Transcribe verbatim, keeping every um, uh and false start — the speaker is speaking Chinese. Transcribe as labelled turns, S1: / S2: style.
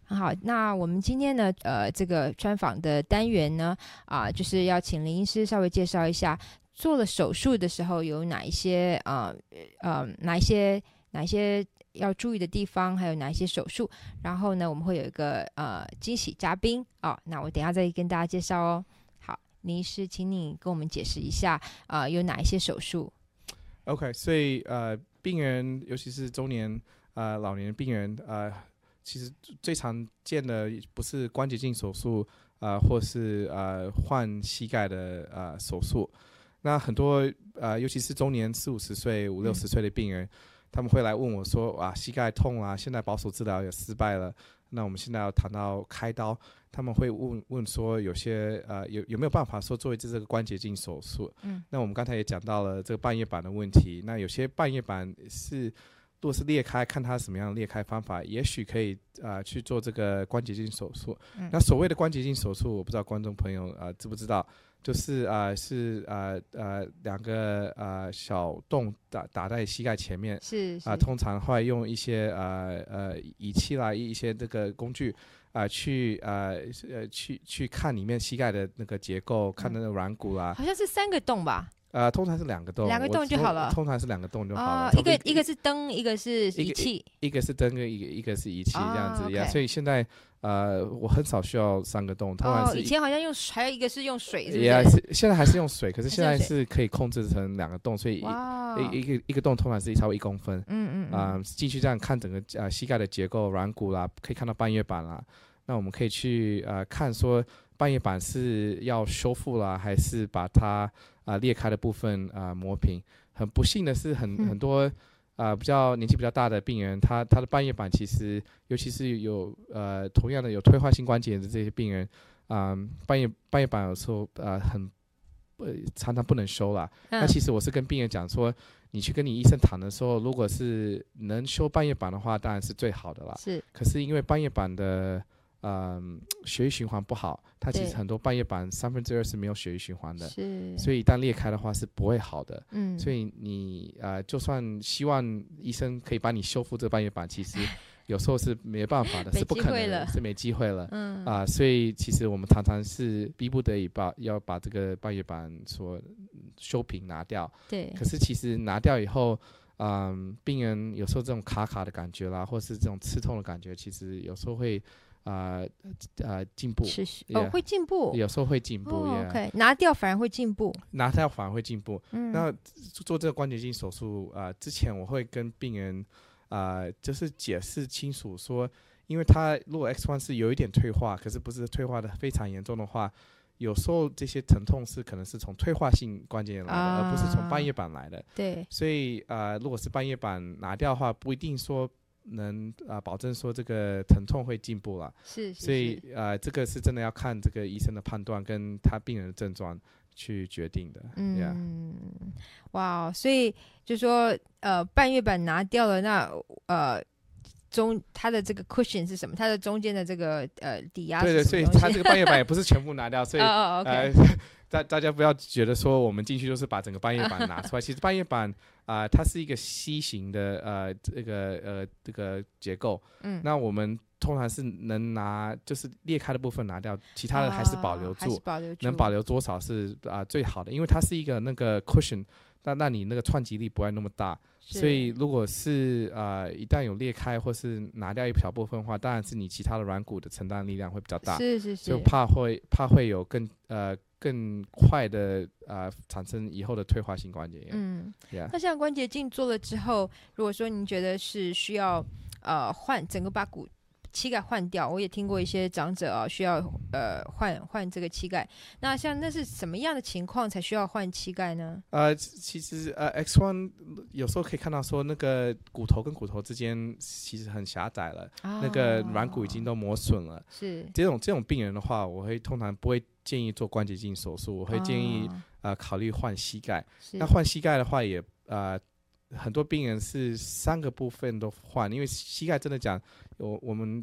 S1: 很好，那我们今天呢，呃，这个专访的单元呢，啊、就是要请林医师稍微介绍一下，做了手术的时候有哪一些呃呃哪一些哪一些要注意的地方，还有哪一些手术。然后呢，我们会有一个呃惊喜嘉宾哦，那我等一下再跟大家介绍哦。好，林医师，请你跟我们解释一下，呃，有哪一些手术
S2: ？OK， 所以呃，病人尤其是中年呃老年病人呃。其实最常见的不是关节镜手术，呃，或是呃换膝盖的呃手术。那很多呃，尤其是中年四五十岁、五六十岁的病人，嗯、他们会来问我说：“啊，膝盖痛啊，现在保守治疗也失败了，那我们现在要谈到开刀。”他们会问问说，有些呃有有没有办法说做这个关节镜手术？嗯，那我们刚才也讲到了这个半月板的问题。那有些半月板是如果是裂开，看它什么样的裂开方法，也许可以呃去做这个关节镜手术。嗯、那所谓的关节镜手术，我不知道观众朋友呃知不知道，就是呃是呃呃两个呃小洞打打在膝盖前面，
S1: 是啊、
S2: 呃，通常会用一些呃呃仪器啦，一些这个工具啊、呃、去呃呃去去看里面膝盖的那个结构，看那个软骨啦。
S1: 好像是三个洞吧？
S2: 呃，通常是两个洞，
S1: 两个洞就好了。
S2: 通常是两个洞就好了。
S1: 哦、一个一个是灯，一个是仪器，
S2: 一个是灯跟一个一个是仪器这样子呀。
S1: 哦 okay、
S2: 所以现在呃，我很少需要三个洞，通常是、
S1: 哦、以前好像用还有一个是用水，是不是？
S2: 也是现在还是用水，可是现在是可以控制成两个洞，所以一一个一个洞通常是超过一公分。嗯嗯啊，进、呃、去这样看整个呃膝盖的结构、软骨啦，可以看到半月板啦。那我们可以去呃看说半月板是要修复啦，还是把它啊、呃、裂开的部分啊、呃、磨平。很不幸的是很，很很多啊、呃、比较年纪比较大的病人，他他的半月板其实，尤其是有呃同样的有退化性关节的这些病人，啊、呃、半月半月板有时候呃很呃常常不能修啦。嗯、那其实我是跟病人讲说，你去跟你医生谈的时候，如果是能修半月板的话，当然是最好的啦。是。可是因为半月板的嗯，血液循环不好，它其实很多半月板三分之二是没有血液循环的，是，所以一旦裂开的话是不会好的。嗯，所以你呃，就算希望医生可以帮你修复这个半月板，其实有时候是没办法的，是不可能的，是没机会了。嗯啊、呃，所以其实我们常常是逼不得已把要把这个半月板所修平拿掉。对，可是其实拿掉以后。嗯，病人有时候这种卡卡的感觉啦，或是这种刺痛的感觉，其实有时候会啊呃进、呃、步，持续哦、yeah, 会进步，有时候会进步。哦、OK，
S1: 拿掉反而会进步，
S2: 拿掉反而会进步。嗯，那做这个关节镜手术啊、呃，之前我会跟病人啊、呃，就是解释清楚说，因为他如果 X 一 是有一点退化，可是不是退化的非常严重的话。有时候这些疼痛是可能是从退化性关节来的，啊、而不是从半月板来的。对，所以呃，如果是半月板拿掉的话，不一定说能啊、呃、保证说这个疼痛会进步了。是，是，所以呃，这个是真的要看这个医生的判断跟他病人的症状去决定的。嗯，
S1: yeah、哇，所以就说呃，半月板拿掉了，那呃。中它的这个 cushion 是什么？它的中间的这个呃抵压是什么东西？
S2: 对对，所以它这个半月板也不是全部拿掉，所以哦、oh, okay. 呃，大大家不要觉得说我们进去就是把整个半月板拿出来，其实半月板啊、呃，它是一个 C 型的呃这个呃这个结构，嗯，那我们通常是能拿就是裂开的部分拿掉，其他的还是保留住，哦、保留住能保留多少是啊、呃、最好的，因为它是一个那个 cushion。那那你那个串击力不会那么大，所以如果是呃一旦有裂开或是拿掉一小部分的话，当然是你其他的软骨的承担力量会比较大，是是是，就怕会怕会有更呃更快的呃产生以后的退化性关节炎。嗯， yeah.
S1: 那像关节镜做了之后，如果说您觉得是需要呃换整个把骨膝盖换掉，我也听过一些长者啊需要呃换换这个膝盖。那像那是什么样的情况才需要换膝盖呢？
S2: 呃，其实呃 X 一 有时候可以看到说那个骨头跟骨头之间其实很狭窄了，哦、那个软骨已经都磨损了。是这种这种病人的话，我会通常不会建议做关节镜手术，我会建议、哦、呃考虑换膝盖。那换膝盖的话也呃。很多病人是三个部分都换，因为膝盖真的讲，我我们